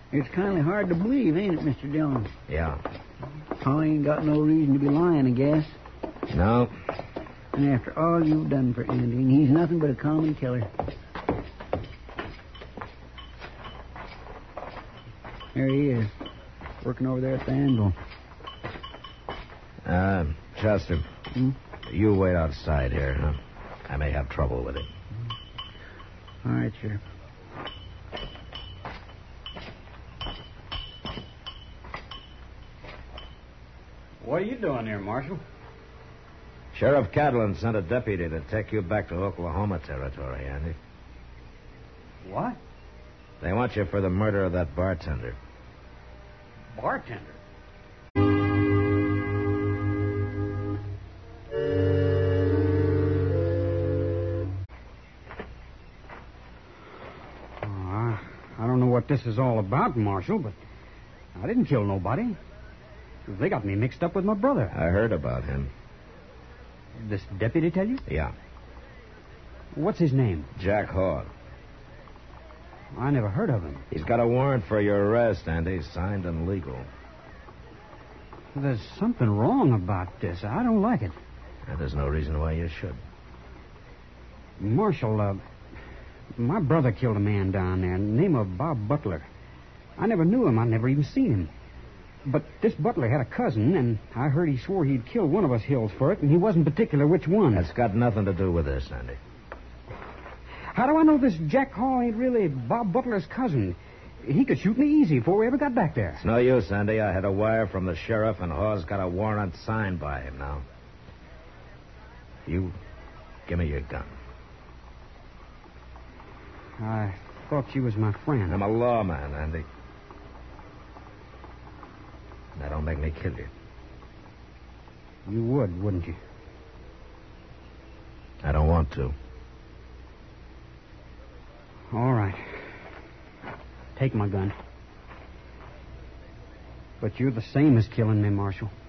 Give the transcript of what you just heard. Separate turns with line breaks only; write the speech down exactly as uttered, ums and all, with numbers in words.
It's kind of hard to believe, ain't it, Mister Dillon?
Yeah.
Pa ain't got no reason to be lying, I guess.
No.
And after all you've done for Andy, and he's nothing but a common killer. There he is, working over there at the anvil.
Uh, Chester,
Hmm?
you wait outside here, huh? I may have trouble with him.
All right, Sheriff.
What are you doing here, Marshal?
Sheriff Catlin sent a deputy to take you back to Oklahoma territory, Andy.
What?
They want you for the murder of that bartender.
Bartender? Oh, I, I don't know what this is all about, Marshal, but I didn't kill nobody. They got me mixed up with my brother.
I heard about him.
This deputy tell you?
Yeah.
What's his name?
Jack Hall.
I never heard of him.
He's got a warrant for your arrest, Andy, signed and legal.
There's something wrong about this. I don't like it.
And there's no reason why you should.
Marshal, uh, my brother killed a man down there, name of Bob Butler. I never knew him. I never even seen him. But this Butler had a cousin, and I heard he swore he'd killed one of us Hills for it, and he wasn't particular which one.
That's got nothing to do with this, Andy.
How do I know this Jack Hall ain't really Bob Butler's cousin? He could shoot me easy before we ever got back there.
It's no use, Andy. I had a wire from the sheriff, and Hall's got a warrant signed by him now. You give me your gun.
I thought you was my friend.
I'm a lawman, Andy. That don't make me kill you.
You would, wouldn't you?
I don't want to.
All right. Take my gun. But you're the same as killing me, Marshal.